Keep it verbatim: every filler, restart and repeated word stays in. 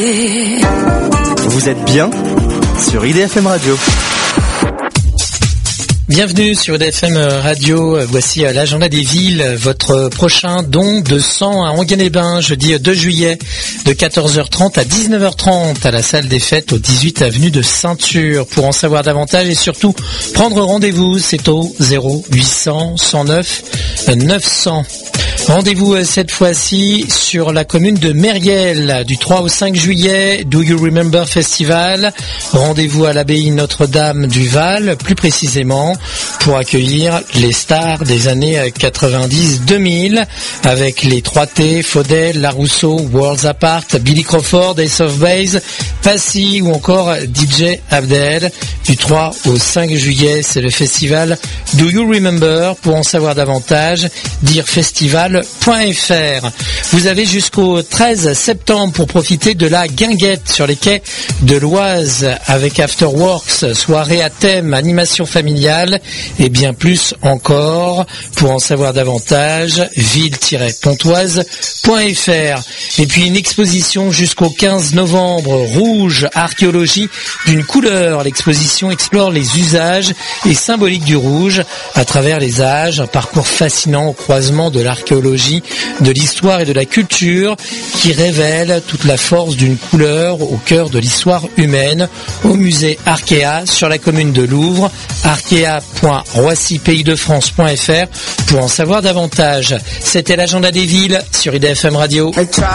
Vous êtes bien sur I D F M Radio. Bienvenue sur I D F M Radio, voici l'agenda des villes, votre prochain don de sang à Enghien-les-Bains, jeudi deux juillet de quatorze heures trente à dix-neuf heures trente à la salle des fêtes au dix-huit avenue de Ceinture. Pour en savoir davantage et surtout prendre rendez-vous, c'est au zéro huit cents cent neuf neuf cents. Rendez-vous cette fois-ci sur la commune de Mériel du trois au cinq juillet, Do You Remember Festival. Rendez-vous à l'abbaye Notre-Dame du Val, plus précisément, pour accueillir les stars des années quatre-vingt-dix deux mille avec les trois T, Faudel, Larousseau, Worlds Apart, Billy Crawford, Ace of Base, Passy ou encore D J Abdel. Du trois au cinq juillet, c'est le festival Do You Remember. Pour en savoir davantage, dire festival point f r. Vous avez jusqu'au treize septembre pour profiter de la guinguette sur les quais de l'Oise avec Afterworks, soirée à thème, animation familiale et bien plus encore. Pour en savoir davantage, ville tiret pontoise point f r. Et puis une exposition jusqu'au quinze novembre, Rouge, archéologie d'une couleur. L'exposition explore les usages et symboliques du rouge à travers les âges, un parcours fascinant au croisement de l'archéologie, de l'histoire et de la culture qui révèle toute la force d'une couleur au cœur de l'histoire humaine au musée Arkea sur la commune de Louvre, arkea point roissy pays de france point f r pour en savoir davantage. C'était l'agenda des villes sur I D F M Radio.